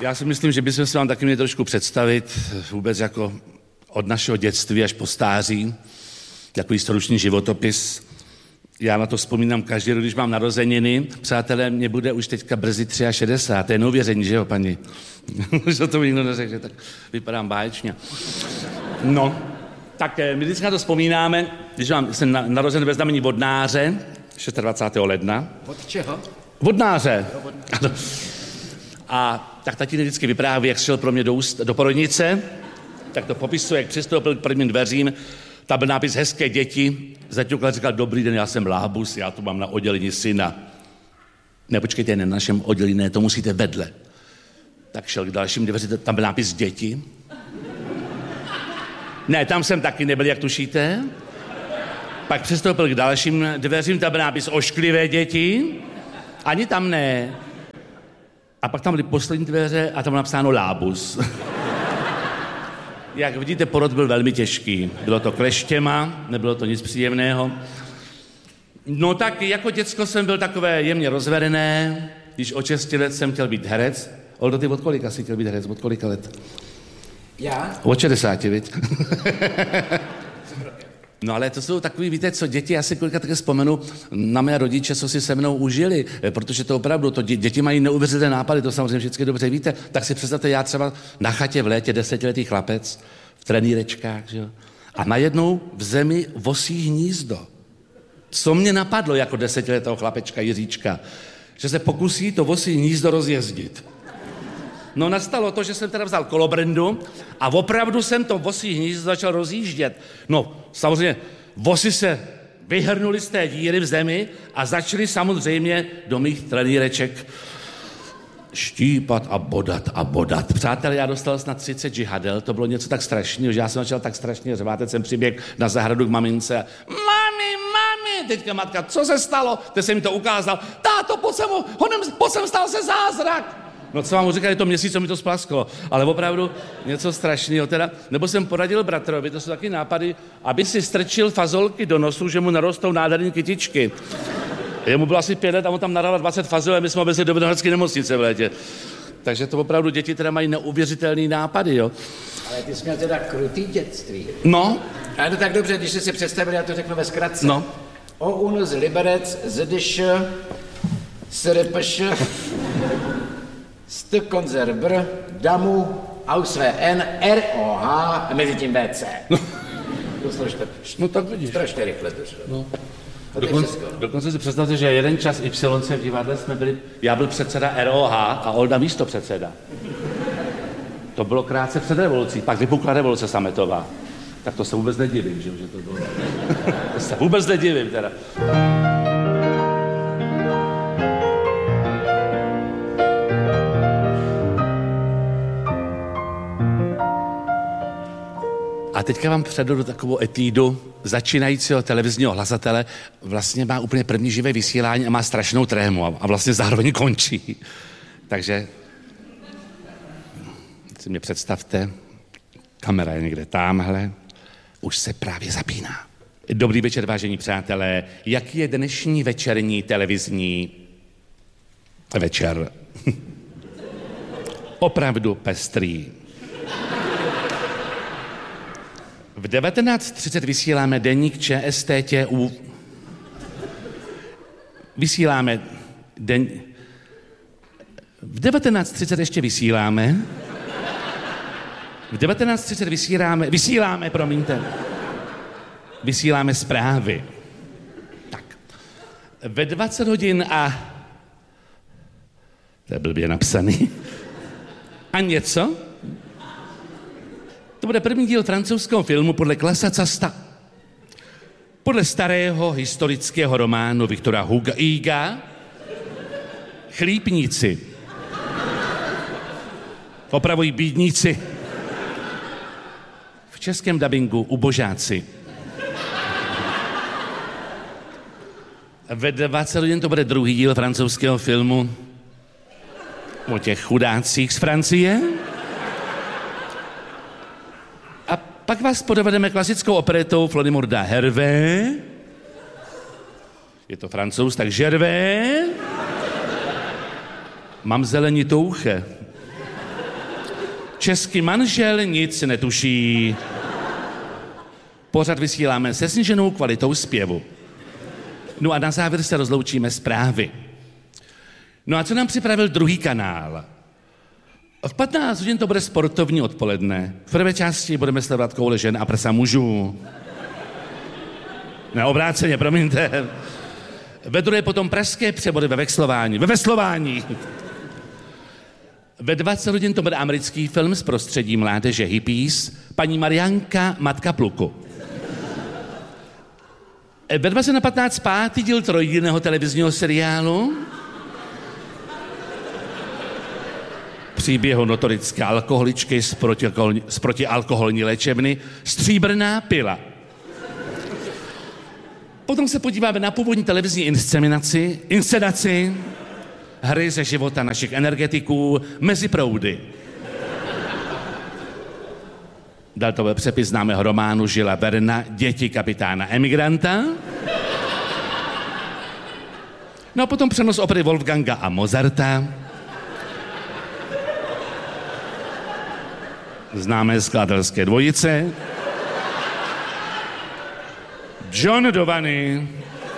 Já si myslím, že bychom se vám taky měli trošku představit vůbec jako od našeho dětství až po stáří, takový stručný životopis. Já na to vzpomínám každý rok, když mám narozeniny. Přátelé, mě bude už teďka brzy 63, to je neuvěření, že jo, paní? Už to nikdo neřekl, že tak vypadám báječně. No, tak my vždycky na to vzpomínáme, když jsem narozen ve znamení vodnáře, 26. ledna. Od čeho? Vodnáře. A tak tatínek vždycky vypráví, jak šel pro mě do porodnice, tak to popisuje, jak přistoupil k prvním dveřím, tam byl nápis hezké děti, zaťukal, říkal, dobrý den, já jsem Lábus, já tu mám na oddělení syna. Ne, počkejte, ne, na našem oddělení, ne, to musíte vedle. Tak šel k dalším dveřím, tam byl nápis děti. Ne, tam jsem taky nebyl, jak tušíte. Pak přistoupil k dalším dveřím, tam byl nápis ošklivé děti. Ani tam ne. A pak tam byly poslední dveře a tam bylo napsáno Lábus. Jak vidíte, porod byl velmi těžký. Bylo to kleštěma, nebylo to nic příjemného. No tak jako děcko jsem byl takové jemně rozvedené, když od 6 let jsem chtěl být herec. Oldo, ty od kolika jsi chtěl být herec? Od kolika let? Já? Od 60, viď? No ale to jsou takový, víte co, děti, já si kolikrát také vzpomenu na mé rodiče, co si se mnou užili, protože to opravdu, děti mají neuvěřitelné nápady, to samozřejmě vždycky dobře víte, tak si představte, já třeba na chatě v létě 10letý chlapec, v trenýrečkách, že jo, a najednou v zemi vosí hnízdo. Co mě napadlo jako 10letého chlapečka Jiříčka, že se pokusí to vosí hnízdo rozjezdit. No nastalo to, že jsem teda vzal kolobrendu a opravdu jsem to vosí hnízdo začal rozjíždět. No samozřejmě vosy se vyhrnuli z té díry v zemi a začali samozřejmě do mých trenýreček štípat a bodat a bodat. Přátelé, já dostal snad 30 žihadel, to bylo něco tak strašného, že já jsem začal tak strašně řvát, teď jsem přiběhl na zahradu k mamince a mami, teďka matka, co se stalo? Teď jsem mi to ukázal, táto, pojď sem, stal se zázrak. No co vám říkali, je to měsíc, co mi to splasklo, ale opravdu něco strašného teda. Nebo jsem poradil bratrovi, to jsou taky nápady, aby si strčil fazolky do nosu, že mu narostou nádherné kytičky. Jemu bylo asi 5 let a on tam nadal 20 fazolek, my jsme obecně do Vinohradské nemocnice v létě. Takže to opravdu děti teda mají neuvěřitelný nápady, jo. Ale ty jsi měl teda krutý dětství. No. Ale to tak dobře, když jsi si představil, já to řeknu ve zkratce. No. O uns Liberec, ZDŠ, SRPŠ, Stkonzerbr, Damu, AUSVN, ROH a mezi tím BC. No tak vidíš. Strašně rychle to šlo. No. Dokonce si představte, že jeden čas Y v divadle jsme byli, já byl předseda ROH a Olda místo předseda. To bylo krátce před revolucí, pak vypukla revoluce sametová. Tak to se vůbec nedivím, že to bylo. To se vůbec nedivím teda. A teďka vám předvedu takovou etídu začínajícího televizního hlasatele. Vlastně má úplně první živé vysílání a má strašnou trému a vlastně zároveň končí. Takže si mě představte, kamera je někde támhle, už se právě zapíná. Dobrý večer, vážení přátelé. Jaký je dnešní večerní televizní večer? Opravdu pestrý. V 19:30 vysíláme deník ČSTTU. Vysíláme v 19:30 ještě vysíláme. V 19:30 vysíláme zprávy. Tak. Ve 20 hodin a... To je blbě napsaný. A něco? To bude první díl francouzského filmu podle Klasa Casta. Podle starého historického románu Viktora Huga Chlípníci. Opravují bídníci. V českém dabingu ubožáci. Ve 20 hodin to bude druhý díl francouzského filmu o těch chudácích z Francie. A pak vás podovedeme klasickou operetou Flodimorda Hervé. Je to Francouz, tak Gervé. Mám zelenitou uche. český manžel nic netuší. Pořad vysíláme se sníženou kvalitou zpěvu. No a na závěr se rozloučíme zprávy. No a co nám připravil druhý kanál? V 15 hodin to bude sportovní odpoledne. V prvé části budeme sledovat koule žen a prsa mužů. Ne, obráceně, promiňte. Ve druhé potom pražské převody ve veslování. Ve 20 hodin to bude americký film z prostředí mládeže hippies, paní Marianka, matka pluku. Ve 20:15 pátý díl trojdílného televizního seriálu příběhu notorické alkoholičky z protialkoholní léčebny Stříbrná pila. Potom se podíváme na původní televizní inscenaci hry ze života našich energetiků Mezi proudy. Dal to přepis známého románu Žila Verna Děti kapitána emigranta. No a potom přenos opery Wolfganga a Mozarta. Známé skladatelské dvojice. John do vany.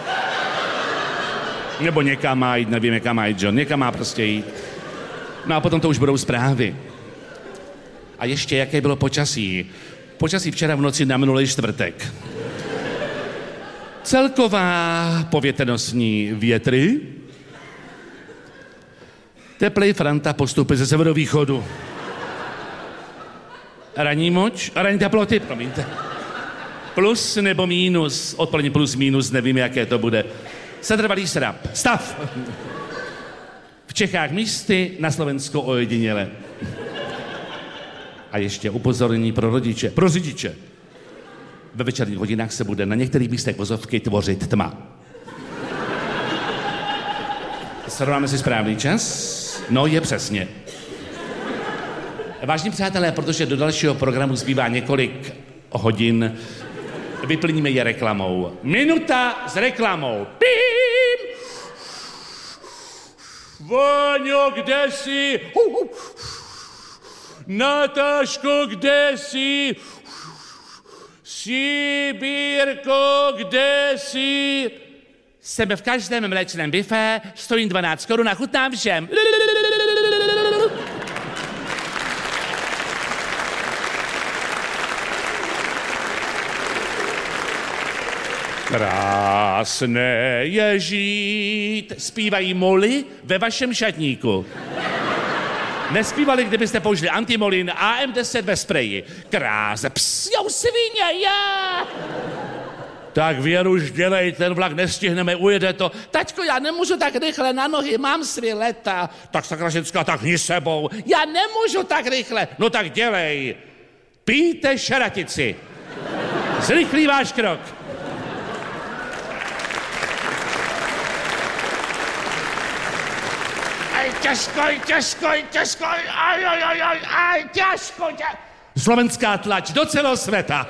Nebo někam má jít, nevím, někam má jít John, někam má prostě jít. No a potom to už budou zprávy. A ještě, jaké bylo počasí? Počasí včera v noci na minulý čtvrtek. Celková povětrnostní větry. Teplej franta postupy ze severovýchodu. Ranní teploty, promiňte. Plus nebo mínus, odpoledne plus mínus, nevím, jaké to bude. Setrvalý stav. V Čechách místy, na Slovensku ojediněle. A ještě upozornění pro řidiče. Ve večerních hodinách se bude na některých místech vozovky tvořit tma. Srovnáme si správný čas? No, je přesně. Vážení přátelé, protože do dalšího programu zbývá několik hodin, vyplníme je reklamou. Minuta s reklamou. Pím! Váňo, kde jsi? Natáško, kde jsi? Sibírko, kde jsi? Jsem v každém mléčném bifé, stojím 12 korun a chutnám všem. Krásné je žít, zpívají moly ve vašem šatníku. Nespívali, kdybyste použili antimolin AM10 ve spreji. Kráse, jou svině, já! Tak Věruš, dělej, ten vlak nestihneme, ujede to. Taťko, já nemůžu tak rychle na nohy, mám svý leta. Tak sakra ženská, tak hni sebou. Já nemůžu tak rychle. No tak dělej. Pijte šaratici. Zrychlí váš krok. Těžko, těžko. Slovenská tlač do celého světa.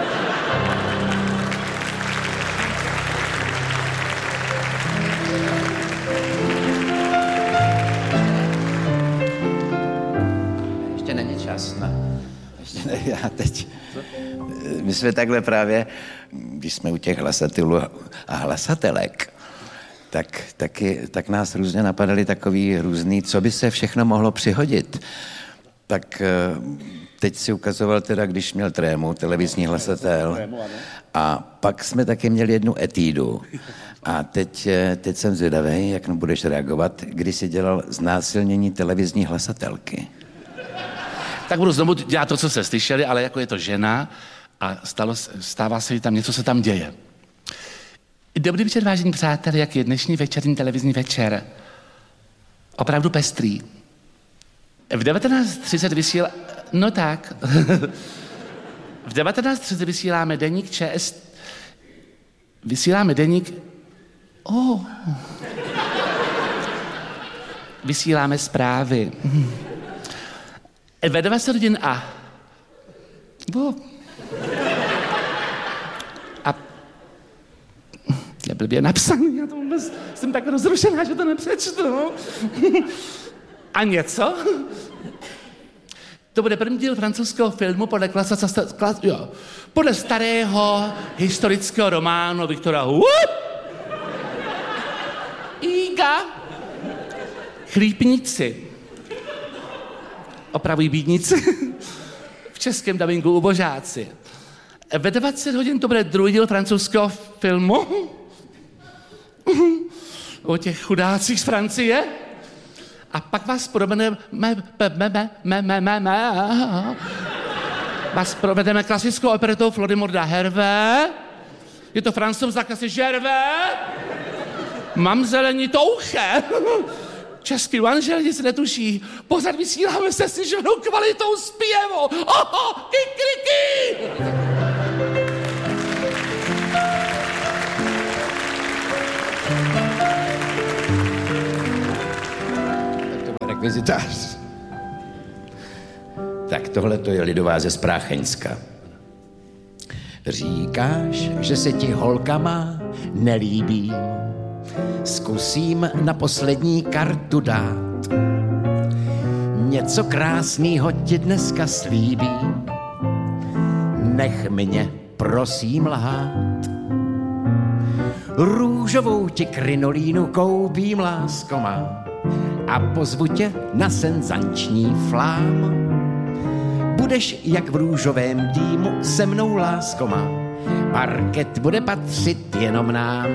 Ještě není čas, no. Ještě ne, já teď. My jsme takhle právě, když jsme u těch hlasatelů a hlasatelek, tak nás různě napadaly takový různý, co by se všechno mohlo přihodit. Tak teď si ukazoval teda, když měl trému, televizní hlasatel. A pak jsme taky měli jednu etídu. A teď jsem zvědavý, jak budeš reagovat, když jsi dělal znásilnění televizní hlasatelky. Tak budu znovu dělat to, co jste slyšeli, ale jako je to žena a stává se jí tam něco, se tam děje. Dobrý večer, vážení přátelé, jak je dnešní večerní televizní večer. Opravdu pestrý. V 19:30 no tak. V 19:30 vysíláme deník ČS... Vysíláme deník... Vysíláme zprávy. Ve 20 hodin je blbě napsaný, já to vůbec jsem tak rozrušená, že to nepřečtu. A něco? To bude první díl francouzského filmu podle starého historického románu Viktora Hugo. Iga. Chlípníci. Opravují bídníci. V českém dabingu ubožáci. Ve 20 hodin to bude druhý díl francouzského filmu. O těch chudácích z Francie. A pak vás provedeme klasickou operetou Florimorda Hervé. Je to Francouz za kasy Gervais. Mám zelení touche. Český manžel nic netuší. Pořád vysíláme se sniženou kvalitou zpěvu. Oho, kikriky! Rekvizitář. Tak tohle to je lidová ze Sprácheňska. Říkáš, že se ti holkama nelíbím. Zkusím na poslední kartu dát. Něco krásného ti dneska slíbím. Nech mě prosím lhát. Růžovou ti krinolínu koupím, lásko má, a pozvu tě na senzanční flám. Budeš jak v růžovém dýmu se mnou, lásko má. Parket bude patřit jenom nám.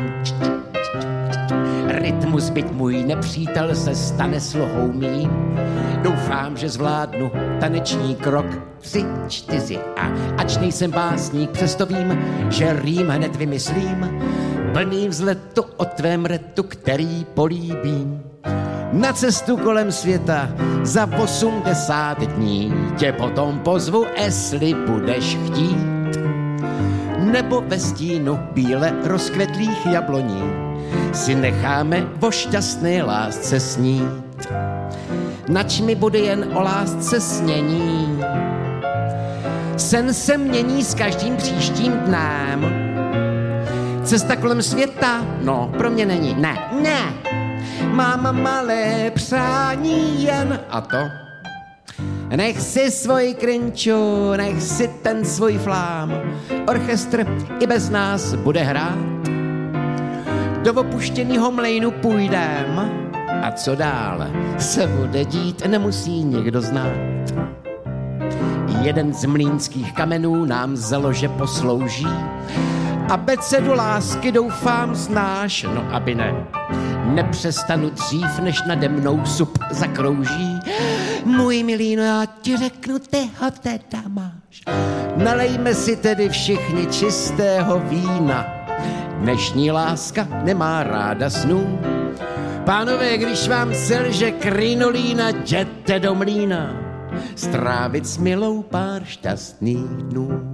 Rytmus, byť můj nepřítel, se stane sluhou mým. Doufám, že zvládnu taneční krok 3, 4 a ač nejsem básník, přesto vím, že rým hned vymyslím. Plný vzletu o tvém retu, který políbím. Na cestu kolem světa za 80 dní tě potom pozvu, jestli budeš chtít. Nebo ve stínu bíle rozkvetlých jabloní si necháme o šťastné lásce snít. Nač mi bude jen o lásce snění. Sen se mění s každým příštím dnem. Cesta kolem světa, no, pro mě není. Ne. Mám malé přání jen a to. Nech si svoj krinču, nech si ten svůj flám. Orchestr i bez nás bude hrát. Do opuštěnýho mlejnu půjdem. A co dál se bude dít, nemusí nikdo znát. Jeden z mlýnských kamenů nám založe poslouží. Abecedu lásky doufám znáš, no aby ne. Nepřestanu dřív, než nade mnou sup zakrouží. Můj milý, no já ti řeknu, ty ho teda máš. Nalejme si tedy všichni čistého vína. Dnešní láska nemá ráda snů. Pánové, když vám selže krinolína, jděte do mlýna. Strávit s milou pár šťastných dnů.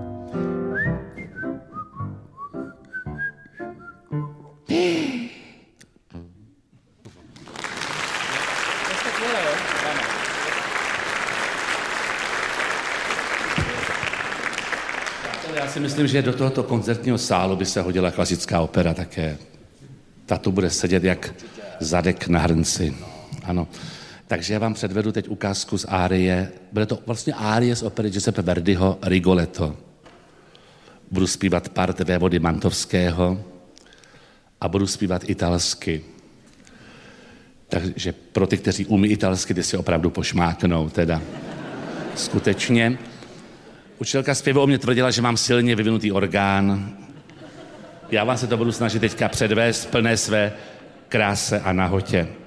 Já si myslím, že do tohoto koncertního sálu by se hodila klasická opera také. Ta tu bude sedět jak zadek na hrnci. Ano. Takže já vám předvedu teď ukázku z árie. Bude to vlastně árie z opery Giuseppe Verdiho Rigoletto. Budu zpívat part vévody Mantovského a budu zpívat italsky. Takže pro ty, kteří umí italsky, ty si opravdu pošmáknou, teda. Skutečně. Učitelka zpěvu o mě tvrdila, že mám silně vyvinutý orgán. Já vám se to budu snažit teďka předvést v plné své kráse a nahotě.